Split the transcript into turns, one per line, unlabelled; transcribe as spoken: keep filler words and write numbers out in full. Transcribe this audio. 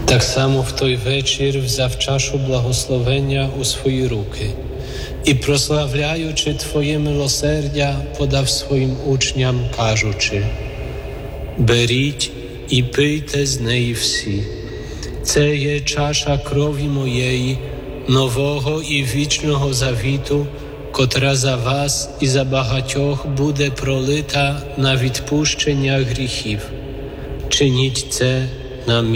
Так само в той вечір взяв чашу благословення у свої руки і, прославляючи Твоє милосердя, подав своїм учням, кажучи: «Беріть і пийте з неї всі. Це є чаша крові моєї, нового і вічного завіту, котра за вас і за багатьох буде пролита на відпущення гріхів. Чиніть це на мій